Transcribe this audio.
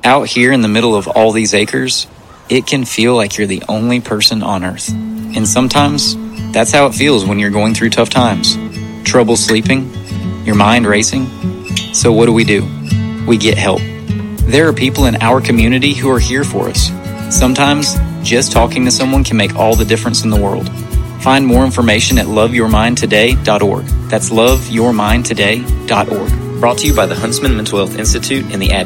Out here in the middle of all these acres, it can feel like you're the only person on earth. And sometimes, that's how it feels when you're going through tough times. Trouble sleeping, your mind racing. So what do? We get help. There are people in our community who are here for us. Sometimes, just talking to someone can make all the difference in the world. Find more information at loveyourmindtoday.org. That's loveyourmindtoday.org. Brought to you by the Huntsman Mental Health Institute and the